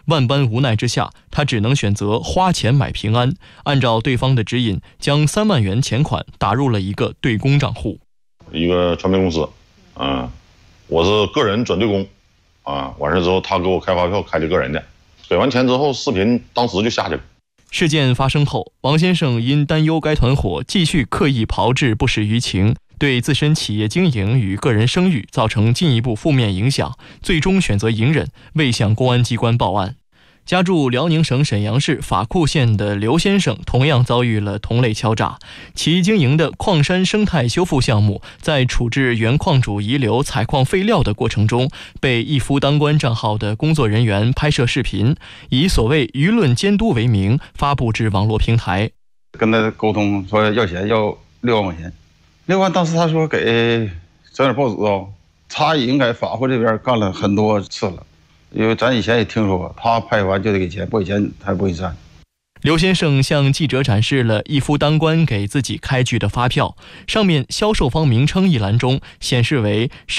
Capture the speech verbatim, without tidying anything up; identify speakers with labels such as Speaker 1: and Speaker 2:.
Speaker 1: 万般无奈之下，他只能选择花钱买平安，按照对方的指引，将三万元钱款打入了一个对公账户。
Speaker 2: 一个传媒公司，嗯，我是个人转对公，啊，完事之后他给我开发票开的个人的，给完钱之后，视频当时就下去了。
Speaker 1: 事件发生后，王先生因担忧该团伙继续刻意炮制不实舆情，对自身企业经营与个人声誉造成进一步负面影响，最终选择隐忍，未向公安机关报案。家住辽宁省沈阳市法库县的刘先生同样遭遇了同类敲诈。其经营的矿山生态修复项目，在处置原矿主遗留采矿废料的过程中，被一夫当关账号的工作人员拍摄视频，以所谓舆论监督为名发布至网络平台。
Speaker 3: 跟他沟通说要钱，要六万块钱。六万当时他说给整点报纸哦，他也应该法会这边干了很多次了。因为咱以前也听说过，他拍完就得给钱，不给钱他也不给删。
Speaker 1: 刘先生向记者展示了一夫当关给自己开具的发票，上面销售方名称一栏中显示为